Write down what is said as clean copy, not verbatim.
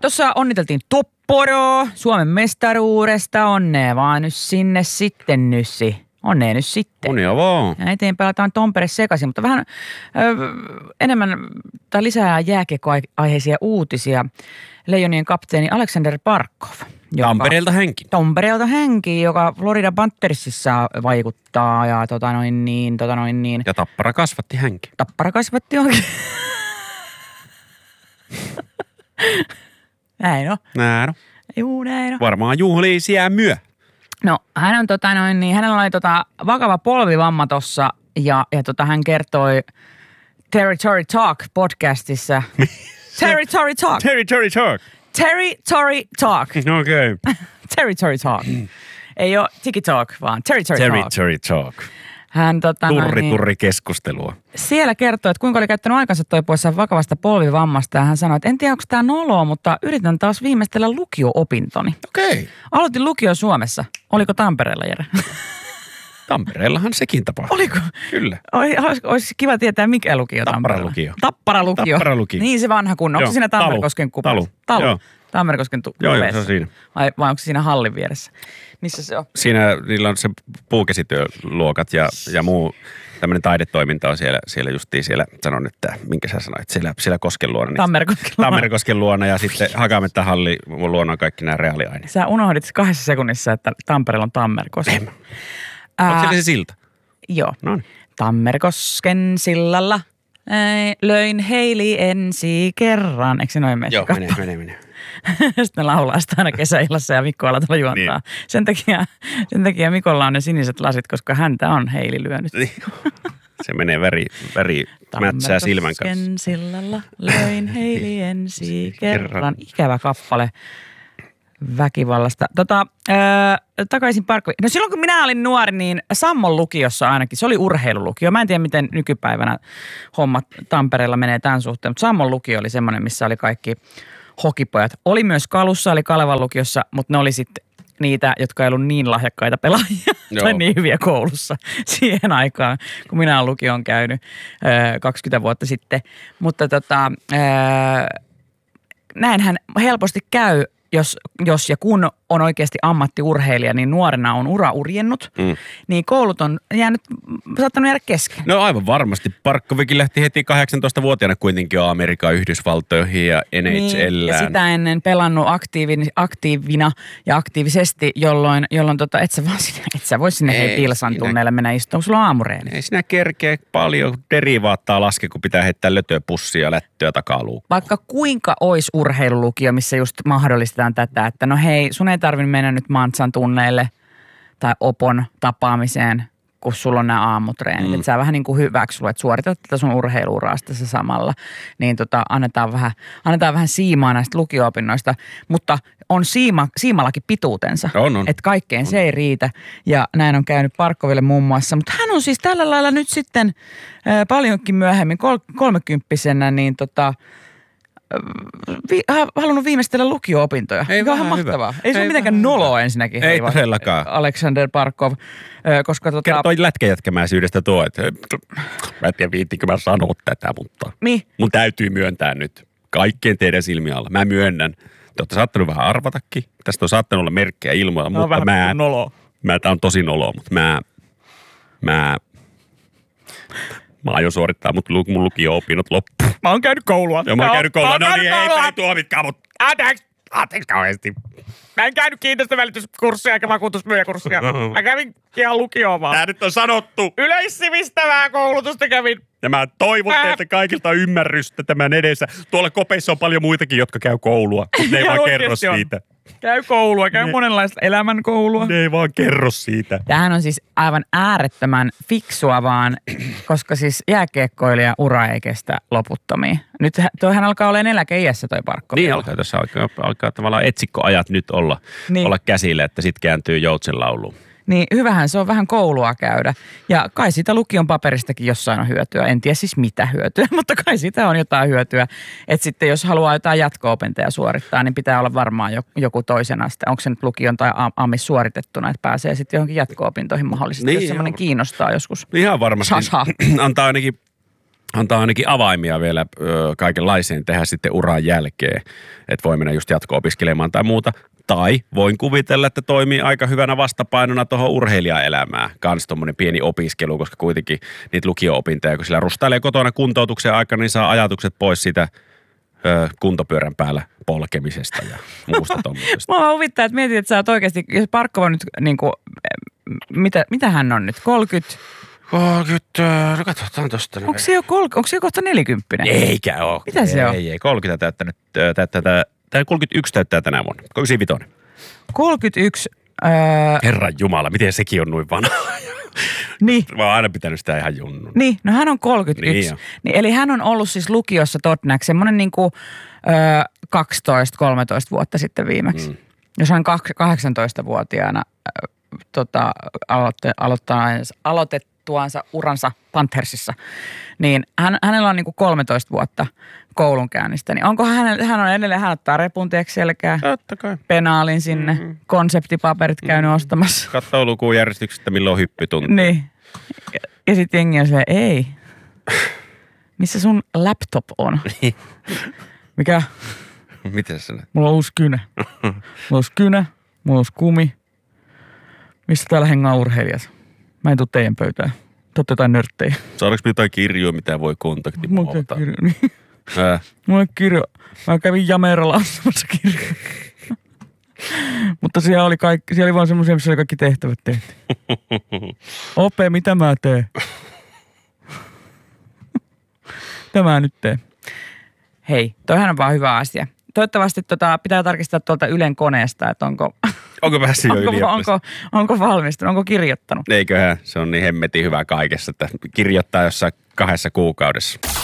Tuossa onniteltiin Topporoa Suomen mestaruudesta. Onnea vaan nyt sinne sitten nyssi. Onnea nyt sitten. Onnea vaan. Ja eteenpäin laitetaan Tampere sekaisin, mutta vähän enemmän tai lisää jääkiekkoaiheisia uutisia. Leijonien kapteeni Alexander Barkov. Tampereelta henki, joka Florida Panthersissa vaikuttaa ja Ja Tappara kasvatti henki. Tappara kasvatti oikein. Näin on. Juu, näin on. Varmaan juhlisia myö. No, hän on hänellä oli vakava polvivamma tossa ja hän kertoi Territory Talk podcastissa. Territory Talk. Territory Talk. Territory Talk. Okei. Territory Talk. Ei ole Tiki Talk, vaan Territory Talk. Territory Talk. Hän Turri keskustelua. Siellä kertoi, että kuinka oli käyttänyt aikansa toipuessaan vakavasta polvivammasta. Ja hän sanoi, että en tiedä, onko tämä noloa, mutta yritän taas viimeistellä lukio-opintoni. Okei. Aloitin lukio Suomessa. Oliko Tampereella, Jere? Tampereellahan sekin tapahtui. Oliko? Kyllä. Olisi kiva tietää, mikä lukio Tampereella. Tappara lukio. Niin se vanha kunnon. Onko se siinä Tammerkosken kupeessa? Talu. Tammerkosken Joo, se on siinä. Vai onko se siinä hallin vieressä? Missä se on? Siinä niillä on se puukäsityöluokat ja muu tämmöinen taidetoiminta on siellä justiin siellä, sanon, että minkä sä sanoit, siellä Kosken luona. Niin Tammerkosken luona ja sitten Hakametta halli luona on kaikki nämä reaaliaineet. Sä unohdit 2 sekunnissa, että Tampereella on Tammerkoski. Onko siellä se silta? Joo. Noniin. Tammerkosken sillalla löin Heili ensi kerran. Eikö se noin mene? Joo, menee. Sitten laulaa sitä aina kesäillassa ja Mikko Alatalo juontaa. Niin. Sen takia Mikolla on ne siniset lasit, koska häntä on Heili lyönyt. Se menee väri mätsää silmän kanssa. Tammerkosken sillalla löin Heili ensi kerran. Ikävä kappale väkivallasta. Takaisin Parkkoviin. No silloin kun minä olin nuori, niin Sammon lukiossa ainakin, se oli urheilulukio. Mä en tiedä, miten nykypäivänä hommat Tampereella menee tämän suhteen, mutta Sammon lukio oli semmoinen, missä oli kaikki hokipojat. Oli myös Kalussa, oli Kalevan lukiossa, mutta ne oli sitten niitä, jotka ei ollut niin lahjakkaita pelaajia tai niin hyviä koulussa siihen aikaan, kun minä olen lukion käynyt 20 vuotta sitten. Mutta näinhän helposti käy, jos ja kun on oikeasti ammattiurheilija, niin nuorena on ura urjennut, niin koulut on saattanut jäädä kesken. No aivan varmasti. Parkkovikin lähti heti 18-vuotiaana kuitenkin Amerikan Yhdysvaltoihin ja NHLään. Niin, ja sitä ennen pelannut aktiivina ja aktiivisesti, jolloin et sä voi sinne Ilsan tunneille mennä istumaan, kun sulla on aamureeni. Ei sinä kerkeä paljon derivaattaa laske, kun pitää heittää lötöpussia ja lättöä takaluukkuun. Vaikka kuinka olisi urheilulukio, missä just mahdollistetaan tätä, että no hei, sun ei tarvinnut mennä nyt Mantsan tunneille tai Opon tapaamiseen, kun sulla on nämä aamutreenit. Että sä vähän niin kuin hyväksi että suoritat tätä sun urheilu-urasta se samalla. Niin annetaan vähän siimaa näistä lukio-opinnoista. Mutta on siimallakin pituutensa. On. Että kaikkeen se ei riitä. Ja näin on käynyt Parkkoville muun muassa. Mutta hän on siis tällä lailla nyt sitten paljonkin myöhemmin 30-vuotiaana niin halunnut viimeistellä lukio-opintoja. Ei vähän mahtavaa. Ei se ole mitenkään noloa ensinnäkin. Ei todellakaan. Alexander Barkov. Koska kertoi lätkäjätkämäisyydestä tuo, että mä en tiedä viittikö mä sanoa tätä, mutta mun täytyy myöntää nyt kaikkien teidän silmien alla. Mä myönnän. Te olette saattanut vähän arvatakin. Tästä on saattanut olla merkkejä ilmoilla, no, mutta tää on tosi noloa, mutta mä aion suorittaa mun lukio-opinnot loppuun. Mä oon käynyt koulua. Joo, mä oon käynyt koulua. No niin, ei tuomitkaan, mutta anteeksi kauheasti. Mä en käynyt kiinteistövälityskurssia eikä vakuutusmyyjäkurssia. Mä kävin ihan lukioon vaan. Tää nyt on sanottu. Yleissivistävää koulutusta kävin. Ja mä toivon teiltä kaikilta ymmärrystä tämän edessä. Tuolla kopeissa on paljon muitakin, jotka käy koulua. Ne ei vaan kerro siitä. Käy koulua, käy monenlaista elämänkoulua. Ne ei vaan kerro siitä. Tämähän on siis aivan äärettömän fiksua vaan, koska siis jääkiekkoilija ura ei kestä loputtomiin. Nyt toihan alkaa olla eläkeiässä toi Parkkovi. Niin alkaa tässä alkaa tavallaan etsikkoajat nyt olla käsillä, että sit kääntyy joutsenlauluun. Niin hyvähän se on vähän koulua käydä. Ja kai siitä lukion paperistakin jossain on hyötyä. En tiedä siis mitä hyötyä, mutta kai siitä on jotain hyötyä. Että sitten jos haluaa jotain jatko-opintoja suorittaa, niin pitää olla varmaan joku toisen aste. Onko se nyt lukion tai AMIS suoritettuna, että pääsee sitten johonkin jatko-opintoihin mahdollisesti, niin, jos semmoinen kiinnostaa joskus. Ihan varmasti. Antaa ainakin antaa ainakin avaimia vielä kaikenlaiseen tehdä sitten uran jälkeen. Että voi mennä just jatko-opiskelemaan tai muuta. Tai voin kuvitella, että toimii aika hyvänä vastapainona tuohon urheilijaelämään. Kans tommonen pieni opiskelu, koska kuitenkin niitä lukio-opintoja, kun sillä rustailee kotona kuntoutuksen aikana, niin saa ajatukset pois siitä kuntopyörän päällä polkemisesta ja muusta tommosesta. Mua huvittaa, että mietit, että sä oot oikeasti, jos Parkkova nyt niinku, mitä hän on nyt, 30? 30, no katsotaan tosta. Onko se jo kohta 40? Eikä oo. Mitä se on? Ei, 30 täyttänyt, tämä 31 täyttää tänä vuonna, 95. 31. Herran jumala, miten sekin on noin vanha? Niin. Mä oon aina pitänyt sitä ihan junnun. Niin, no hän on 31. Niin, eli hän on ollut siis lukiossa totnäksi semmoinen niinku 12-13 vuotta sitten viimeksi. Jos hän 18-vuotiaana aloitettuansa uransa Panthersissa, niin hänellä on niinku 13 vuotta koulunkäynnistä. Niin onko hän on edelleen, hän ottaa repun selkää, totta kai. Penaalin sinne, konseptipaperit käynyt ostamassa. Katsoo lukujärjestyksestä, milloin hyppy tuntuu. Niin. Ja sitten jengi on silleen, ei. Missä sun laptop on? Mikä? Mitä se on? Mulla on uusi kynä. Mulla on uusi kynä, mulla on uusi kumi. Missä täällä hengaa urheilijat? Mä en tuu teidän pöytään. Te ootte jotain nörttejä. Saadaanko me jotain kirjoja, mitä voi kontaktimuovata? Mulla on kirjo. Mä kävin Jameralla ostamassa kirjoja. Mutta siellä oli vaan semmoisia, missä oli kaikki tehtävät tehty. Ope, mitä mä teen? Tämä nyt teen. Hei, toihan on vaan hyvä asia. Toivottavasti pitää tarkistaa tuolta Ylen koneesta, että onko päässyt jo yliopistoon? Onko valmistunut, onko kirjoittanut? Eiköhän, se on niin hemmetin hyvä kaikessa, että kirjoittaa jossain 2 kuukaudessa.